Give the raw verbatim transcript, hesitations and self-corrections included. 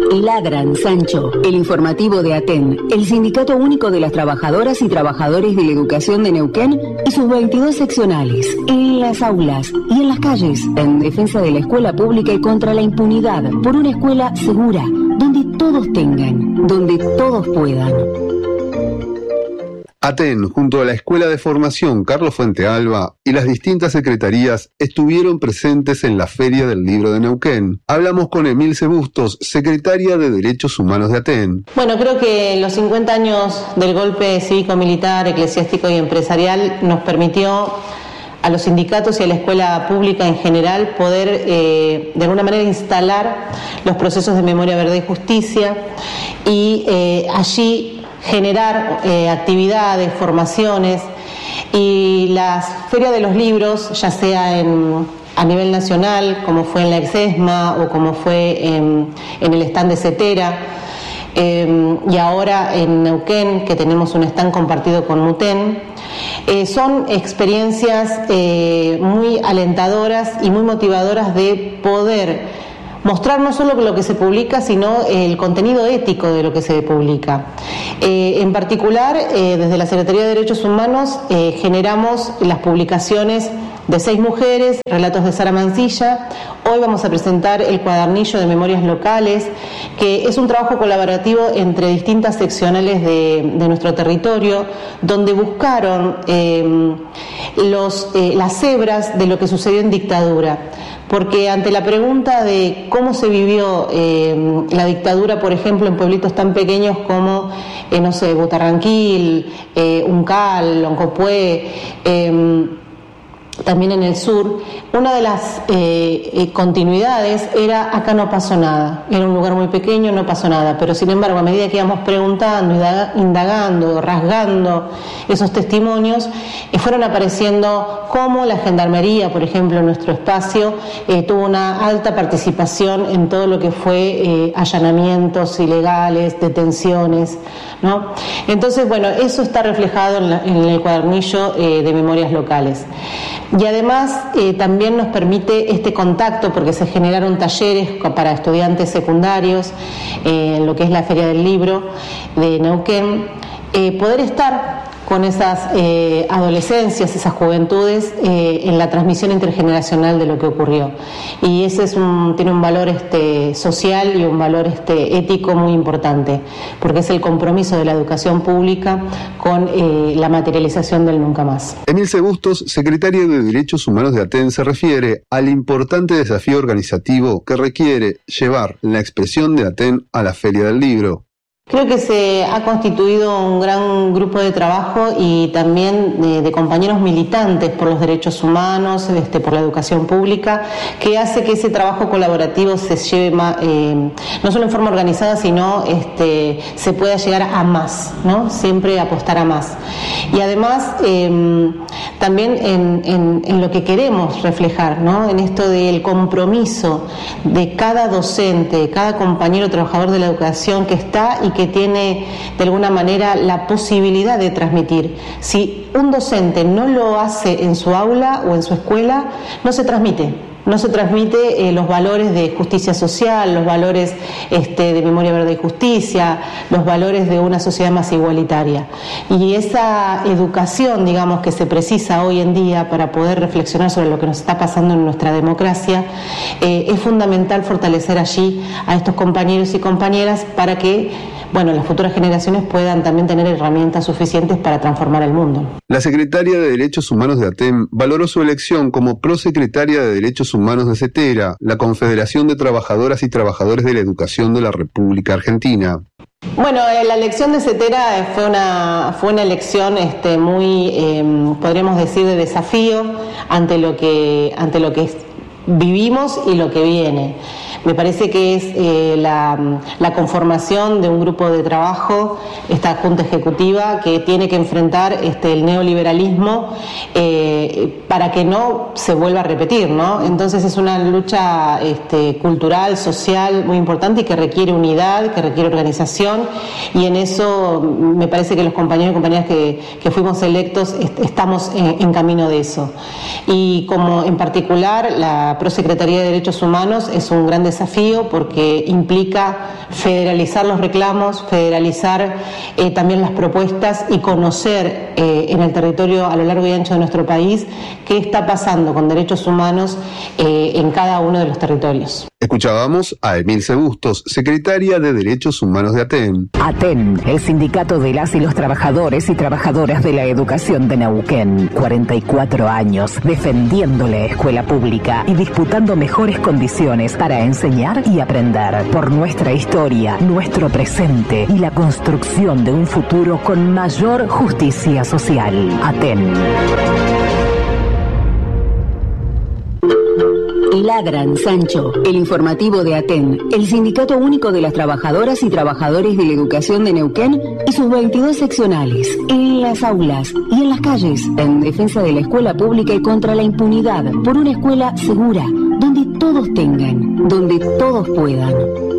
Ladran, Sancho, el informativo de Aten, el Sindicato Único de las Trabajadoras y Trabajadores de la Educación de Neuquén y sus veintidós seccionales, en las aulas y en las calles, en defensa de la escuela pública y contra la impunidad, por una escuela segura, donde todos tengan, donde todos puedan. Aten, junto a la Escuela de Formación Carlos Fuentealba y las distintas secretarías, estuvieron presentes en la Feria del Libro de Neuquén. Hablamos con Emilce Bustos, secretaria de Derechos Humanos de Aten. Bueno, creo que los cincuenta años del golpe cívico-militar, eclesiástico y empresarial nos permitió a los sindicatos y a la escuela pública en general poder eh, de alguna manera instalar los procesos de memoria, verdad y justicia y eh, allí generar eh, actividades, formaciones, y la Feria de los Libros, ya sea en, a nivel nacional, como fue en la Exesma o como fue en, en el stand de CETERA, eh, y ahora en Neuquén, que tenemos un stand compartido con MUTEN, eh, son experiencias eh, muy alentadoras y muy motivadoras de poder mostrar no solo lo que se publica, sino el contenido ético de lo que se publica. Eh, en particular, eh, desde la Secretaría de Derechos Humanos eh, generamos las publicaciones de Seis Mujeres, Relatos de Sara Mancilla. Hoy vamos a presentar el cuadernillo de Memorias Locales, que es un trabajo colaborativo entre distintas seccionales de, de nuestro territorio, donde buscaron eh, los, eh, las hebras de lo que sucedió en dictadura. Porque ante la pregunta de cómo se vivió eh, la dictadura, por ejemplo, en pueblitos tan pequeños como, eh, no sé, Botarranquil, eh, Uncal, Loncopué, eh, también en el sur, una de las eh, eh, continuidades era acá no pasó nada, era un lugar muy pequeño, no pasó nada, pero sin embargo a medida que íbamos preguntando, indagando, rasgando esos testimonios, eh, fueron apareciendo cómo la gendarmería, por ejemplo, en nuestro espacio, eh, tuvo una alta participación en todo lo que fue eh, allanamientos ilegales, detenciones, ¿no? Entonces, bueno, eso está reflejado en, la, en el cuadernillo eh, de Memorias Locales. Y además eh, también nos permite este contacto, porque se generaron talleres para estudiantes secundarios eh, en lo que es la Feria del Libro de Neuquén, eh, poder estar con esas eh, adolescencias, esas juventudes, eh, en la transmisión intergeneracional de lo que ocurrió. Y ese es un, tiene un valor este, social y un valor este, ético muy importante, porque es el compromiso de la educación pública con eh, la materialización del nunca más. Emilce Bustos, secretaria de Derechos Humanos de Aten, se refiere al importante desafío organizativo que requiere llevar la expresión de Aten a la Feria del Libro. Creo que se ha constituido un gran grupo de trabajo y también de, de compañeros militantes por los derechos humanos, este, por la educación pública, que hace que ese trabajo colaborativo se lleve más, eh, no solo en forma organizada, sino este, se pueda llegar a más, ¿no? Siempre apostar a más. Y además, eh, también en, en, en lo que queremos reflejar, ¿no? En esto del compromiso de cada docente, cada compañero trabajador de la educación que está y que tiene de alguna manera la posibilidad de transmitir. Si un docente no lo hace en su aula o en su escuela, no se transmite. No se transmite eh, los valores de justicia social, los valores este, de memoria, verdad y justicia, los valores de una sociedad más igualitaria. Y esa educación, digamos, que se precisa hoy en día para poder reflexionar sobre lo que nos está pasando en nuestra democracia, eh, es fundamental fortalecer allí a estos compañeros y compañeras para que, bueno, las futuras generaciones puedan también tener herramientas suficientes para transformar el mundo. La secretaria de Derechos Humanos de Aten valoró su elección como prosecretaria de Derechos Humanos de CETERA, la Confederación de Trabajadoras y Trabajadores de la Educación de la República Argentina. Bueno, la elección de CETERA fue una fue una elección este, muy, eh, podríamos decir, de desafío ante lo que ante lo que es, vivimos y lo que viene. Me parece que es eh, la, la conformación de un grupo de trabajo, esta Junta Ejecutiva, que tiene que enfrentar este, el neoliberalismo eh, para que no se vuelva a repetir, ¿no? Entonces es una lucha este, cultural, social, muy importante y que requiere unidad, que requiere organización, y en eso me parece que los compañeros y compañeras que, que fuimos electos est- estamos en, en camino de eso. Y como en particular la Prosecretaría de Derechos Humanos es un gran desafío desafío porque implica federalizar los reclamos, federalizar eh, también las propuestas y conocer eh, en el territorio a lo largo y ancho de nuestro país qué está pasando con derechos humanos eh, en cada uno de los territorios. Escuchábamos a Emilce Bustos, secretaria de Derechos Humanos de ATEN. ATEN, el sindicato de las y los trabajadores y trabajadoras de la educación de Neuquén. cuarenta y cuatro años defendiendo la escuela pública y disputando mejores condiciones para enseñar y aprender. Por nuestra historia, nuestro presente y la construcción de un futuro con mayor justicia social. ATEN. Ladran, Sancho, el informativo de ATEN, el Sindicato Único de las Trabajadoras y Trabajadores de la Educación de Neuquén y sus veintidós seccionales, en las aulas y en las calles, en defensa de la escuela pública y contra la impunidad, por una escuela segura, donde todos tengan, donde todos puedan.